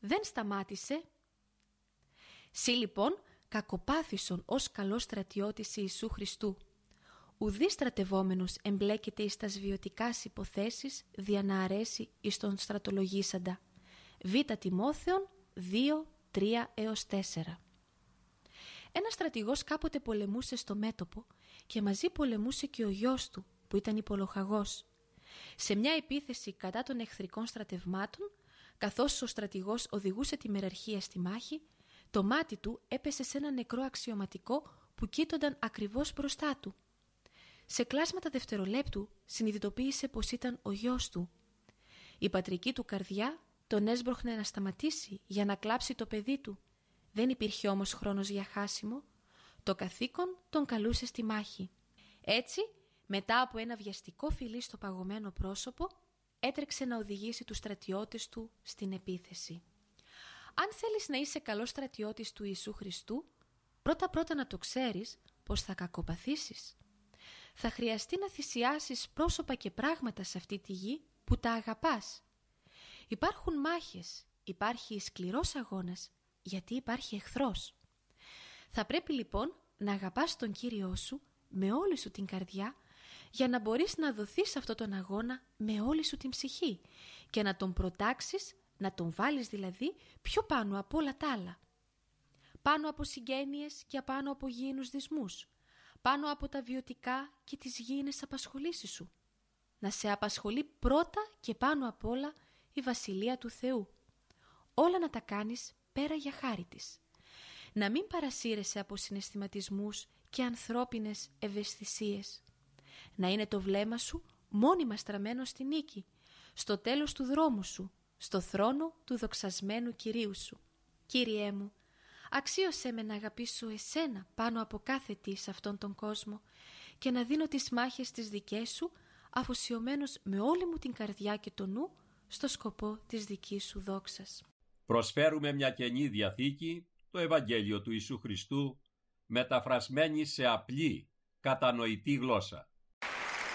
δεν σταμάτησε. Συ λοιπόν κακοπάθησον ως καλός στρατιώτης Ιησού Χριστού. Ουδή στρατευόμενος εμπλέκεται εις τας βιωτικάς υποθέσεις δια να αρέσει εις τον στρατολογήσαντα. Β. Τιμόθεων 2:3-4. Ένας στρατηγός κάποτε πολεμούσε στο μέτωπο και μαζί πολεμούσε και ο γιος του που ήταν υπολοχαγός. Σε μια επίθεση κατά των εχθρικών στρατευμάτων, καθώς ο στρατηγός οδηγούσε τη μεραρχία στη μάχη, το μάτι του έπεσε σε ένα νεκρό αξιωματικό που κοίτονταν ακριβώς μπροστά του. Σε κλάσματα δευτερολέπτου συνειδητοποίησε πως ήταν ο γιος του. Η πατρική του καρδιά τον έσπροχνε να σταματήσει για να κλάψει το παιδί του. Δεν υπήρχε όμως χρόνος για χάσιμο. Το καθήκον τον καλούσε στη μάχη. Έτσι, μετά από ένα βιαστικό φιλί στο παγωμένο πρόσωπο, έτρεξε να οδηγήσει τους στρατιώτες του στην επίθεση. Αν θέλεις να είσαι καλός στρατιώτης του Ιησού Χριστού, πρώτα να το ξέρεις πως θα κακοπαθήσεις. Θα χρειαστεί να θυσιάσεις πρόσωπα και πράγματα σε αυτή τη γη που τα αγαπάς. Υπάρχουν μάχες, υπάρχει σκληρός αγώνας, γιατί υπάρχει εχθρός. Θα πρέπει λοιπόν να αγαπάς τον Κύριό σου με όλη σου την καρδιά, για να μπορείς να δοθείς αυτόν τον αγώνα με όλη σου την ψυχή και να τον προτάξεις, να τον βάλεις δηλαδή πιο πάνω από όλα τα άλλα. Πάνω από συγγένειες και απάνω από γήινους δυσμούς, πάνω από τα βιωτικά και τις γήινες απασχολήσεις σου. Να σε απασχολεί πρώτα και πάνω απ' όλα η Βασιλεία του Θεού. Όλα να τα κάνεις πέρα για χάρη της. Να μην παρασύρεσαι από συναισθηματισμούς και ανθρώπινες ευαισθησίες. Να είναι το βλέμμα σου μόνιμα στραμμένο στη νίκη, στο τέλος του δρόμου σου, στο θρόνο του δοξασμένου Κυρίου σου. Κύριέ μου, αξίωσέ με να αγαπήσω εσένα πάνω από κάθε τι σε αυτόν τον κόσμο και να δίνω τις μάχες τις δικές σου, αφοσιωμένος με όλη μου την καρδιά και το νου στο σκοπό της δικής σου δόξας. Προσφέρουμε μια Καινή Διαθήκη, το Ευαγγέλιο του Ιησού Χριστού, μεταφρασμένη σε απλή, κατανοητή γλώσσα.